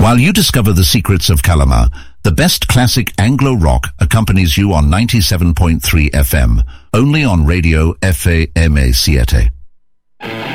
While you discover the secrets of Kalama, the best classic Anglo rock accompanies you on 97.3 FM, only on Radio FAMA Siete.